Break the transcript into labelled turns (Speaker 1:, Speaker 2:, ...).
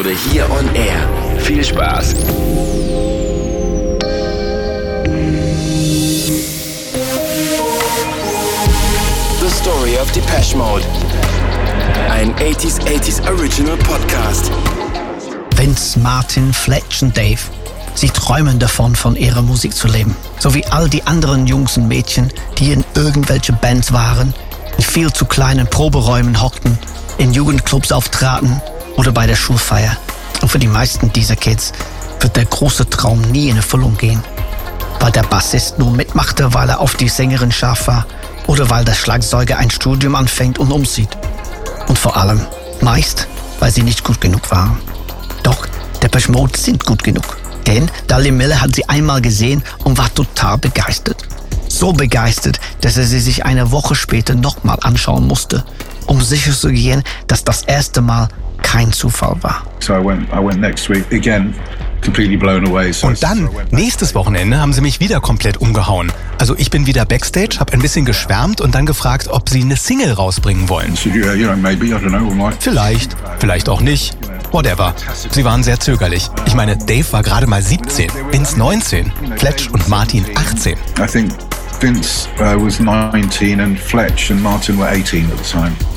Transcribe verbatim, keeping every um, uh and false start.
Speaker 1: Episode hier on Air. Viel Spaß! The Story of Depeche Mode. Ein achtziger achtziger Original Podcast.
Speaker 2: Vince, Martin, Fletch und Dave. Sie träumen davon, von ihrer Musik zu leben. So wie all die anderen Jungs und Mädchen, die in irgendwelche Bands waren, in viel zu kleinen Proberäumen hockten, in Jugendclubs auftraten oder bei der Schulfeier. Und für die meisten dieser Kids wird der große Traum nie in Erfüllung gehen. Weil der Bassist nur mitmachte, weil er auf die Sängerin scharf war oder weil der Schlagzeuger ein Studium anfängt und umzieht. Und vor allem, meist, weil sie nicht gut genug waren. Doch Depeche Mode sind gut genug. Denn Dally Miller hat sie einmal gesehen und war total begeistert. So begeistert, dass er sie sich eine Woche später nochmal anschauen musste, um sicherzugehen, dass das erste Mal kein Zufall war.
Speaker 3: So I went, I went next week again, completely blown away. So
Speaker 4: und dann, nächstes Wochenende, haben sie mich wieder komplett umgehauen. Also ich bin wieder Backstage, habe ein bisschen geschwärmt und dann gefragt, ob sie eine Single rausbringen wollen.
Speaker 3: So, yeah, you know, maybe, I don't know, we might.
Speaker 4: Vielleicht, vielleicht auch nicht. Whatever. Sie waren sehr zögerlich. Ich meine, Dave war gerade mal siebzehn, Vince neunzehn, Fletch und Martin achtzehn.
Speaker 3: I think Vince uh, was nineteen and Fletch and Martin were eighteen at the time.